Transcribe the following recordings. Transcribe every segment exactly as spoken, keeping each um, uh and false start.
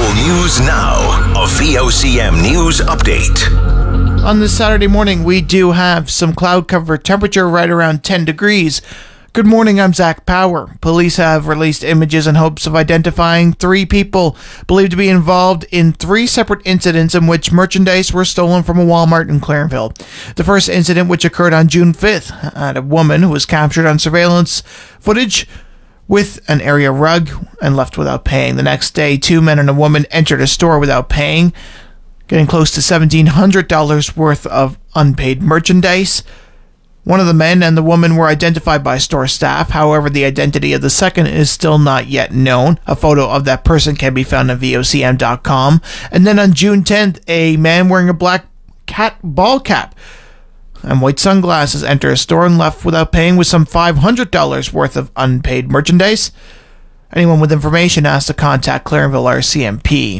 Local news now. A V O C M News Update. On this Saturday morning, we do have some cloud cover, temperature right around ten degrees. Good morning, I'm Zach Power. Police have released images in hopes of identifying three people believed to be involved in three separate incidents in which merchandise were stolen from a Walmart in Clarenville. The first incident, which occurred on June fifth, had a woman who was captured on surveillance footage with an area rug and left without paying. The next day, two men and a woman entered a store without paying, getting close to seventeen hundred dollars worth of unpaid merchandise. One of the men and the woman were identified by store staff. However, the identity of the second is still not yet known. A photo of that person can be found on V O C M dot com. And then on June tenth, a man wearing a black cat ball cap and white sunglasses entered a store and left without paying with some five hundred dollars worth of unpaid merchandise. Anyone with information has to contact Clarenville R C M P.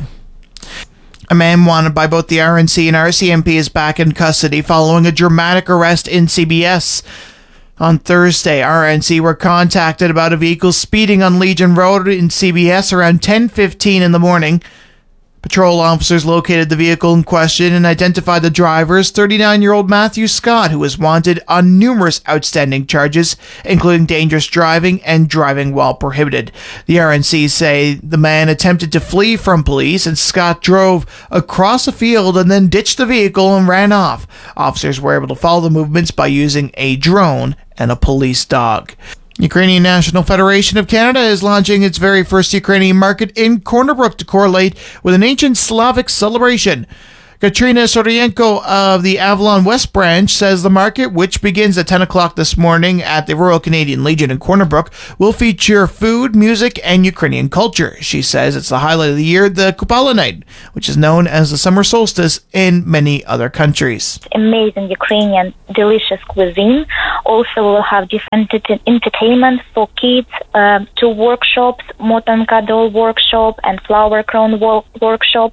A man wanted by both the R N C and R C M P is back in custody following a dramatic arrest in C B S. On Thursday, R N C were contacted about a vehicle speeding on Legion Road in C B S around ten fifteen in the morning. Patrol officers located the vehicle in question and identified the driver as thirty-nine-year-old Matthew Scott, who is wanted on numerous outstanding charges, including dangerous driving and driving while prohibited. The R N C say the man attempted to flee from police, and Scott drove across a field and then ditched the vehicle and ran off. Officers were able to follow the movements by using a drone and a police dog. Ukrainian National Federation of Canada is launching its very first Ukrainian market in Corner Brook to correlate with an ancient Slavic celebration. Katrina Sorienko of the Avalon West branch says the market, which begins at ten o'clock this morning at the Royal Canadian Legion in Corner Brook, will feature food, music, and Ukrainian culture. She says it's the highlight of the year, the Kupala Night, which is known as the summer solstice in many other countries. Amazing Ukrainian delicious cuisine. Also, we'll have different entertainment for kids, uh, two workshops, Motanka doll workshop and flower crown wo- workshop.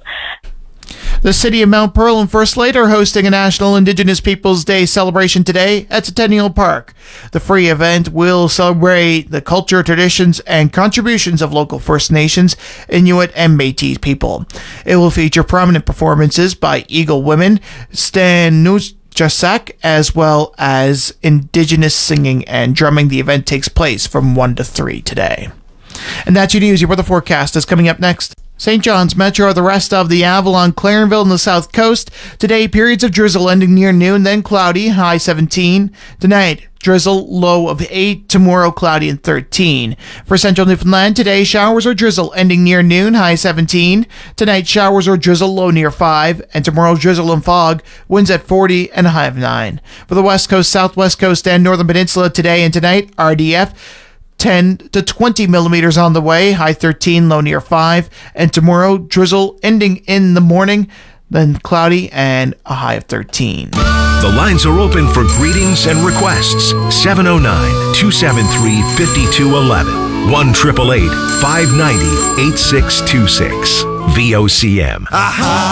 The City of Mount Pearl and First Lake are hosting a National Indigenous Peoples Day celebration today at Centennial Park. The free event will celebrate the culture, traditions, and contributions of local First Nations, Inuit, and Métis people. It will feature prominent performances by Eagle Women, Stan Nujasak, as well as Indigenous singing and drumming. The event takes place from one to three today. And that's your news. Your weather forecast is coming up next. Saint John's Metro, the rest of the Avalon, Clarenville, and the South Coast. Today, periods of drizzle ending near noon, then cloudy, high seventeen. Tonight, drizzle, low of eight. Tomorrow, cloudy and thirteen. For Central Newfoundland, today, showers or drizzle ending near noon, high seventeen. Tonight, showers or drizzle, low near five. And tomorrow, drizzle and fog, winds at forty and a high of nine. For the West Coast, Southwest Coast, and Northern Peninsula, today and tonight, R D F, ten to twenty millimeters on the way, high thirteen, low near five. And tomorrow, drizzle ending in the morning, then cloudy and a high of thirteen. The lines are open for greetings and requests. seven oh nine, two seven three, five two one one. one eight eight eight, five nine zero, eight six two six. V O C M. Aha!